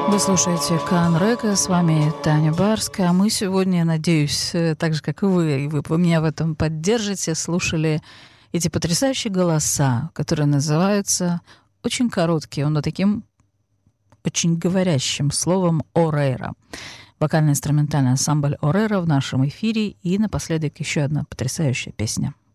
Вы слушаете КАН РЭКО, с вами Таня Барская. Мы сегодня, надеюсь, так же, как и вы меня в этом поддержите, слушали эти потрясающие голоса, которые называются очень короткие, но таким очень говорящим словом «Орейро». Вокально-инструментальный ансамбль «Орейро» в нашем эфире. И напоследок еще одна потрясающая песня.